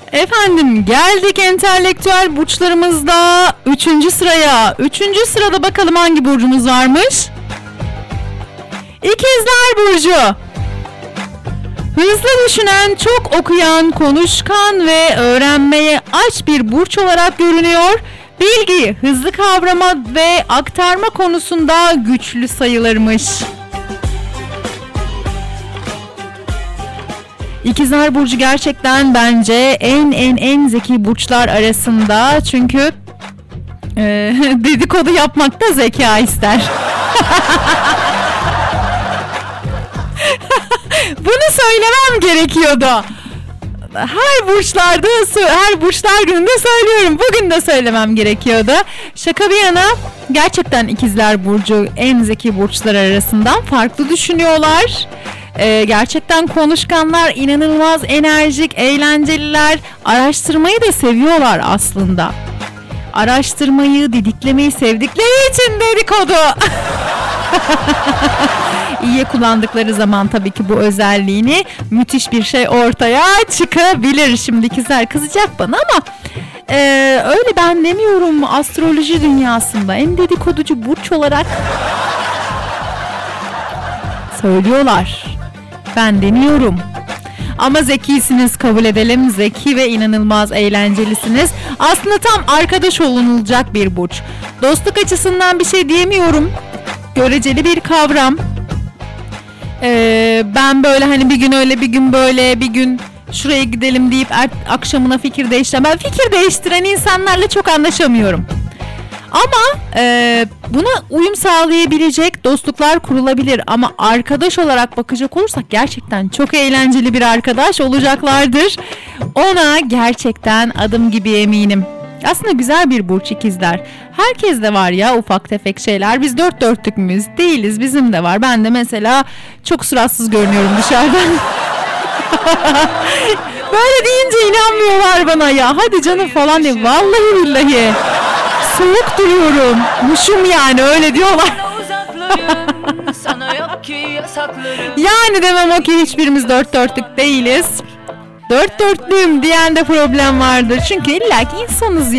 Efendim geldik entelektüel burçlarımızda 3. sıraya. 3. sırada bakalım hangi burcumuz varmış? İkizler Burcu. Hızlı düşünen, çok okuyan, konuşkan ve öğrenmeye aç bir burç olarak görünüyor. Bilgiyi hızlı kavrama ve aktarma konusunda güçlü sayılırmış. İkizler Burcu gerçekten bence en zeki burçlar arasında. Çünkü dedikodu yapmak da zeka ister. Bunu söylemem gerekiyordu. Her burçlar gününde söylüyorum. Bugün de söylemem gerekiyordu. Şaka bir yana gerçekten İkizler Burcu en zeki burçlar arasından, farklı düşünüyorlar. Gerçekten konuşkanlar, inanılmaz enerjik, eğlenceliler. Araştırmayı da seviyorlar aslında. Araştırmayı, didiklemeyi sevdikleri için dedikodu. İyiye kullandıkları zaman tabii ki bu özelliğini, müthiş bir şey ortaya çıkabilir. Şimdi ikizler kızacak bana ama öyle ben demiyorum. Astroloji dünyasında en dedikoducu burç olarak söylüyorlar. Ben demiyorum. Ama zekisiniz, kabul edelim. Zeki ve inanılmaz eğlencelisiniz. Aslında tam arkadaş olunulacak bir burç. Dostluk açısından bir şey diyemiyorum. Göreceli bir kavram. Ben böyle hani bir gün öyle bir gün böyle, bir gün şuraya gidelim deyip akşamına fikir değiştiren. Ben fikir değiştiren insanlarla çok anlaşamıyorum. Ama buna uyum sağlayabilecek dostluklar kurulabilir. Ama arkadaş olarak bakacak olursak gerçekten çok eğlenceli bir arkadaş olacaklardır. Ona gerçekten adım gibi eminim. Aslında güzel bir burç ikizler. Herkes de var ya ufak tefek şeyler. Biz dört dörtlük müyüz? Değiliz. Bizim de var. Ben de mesela çok suratsız görünüyorum dışarıdan. Böyle deyince inanmıyorlar bana ya. Hadi canım falan diye. Vallahi billahi. Soğuk duruyorum. Muşum yani, öyle diyorlar. Yani demem o ki hiçbirimiz dört dörtlük değiliz. Dört dörtlüğüm diyen de problem vardır. Çünkü illaki insanız ya.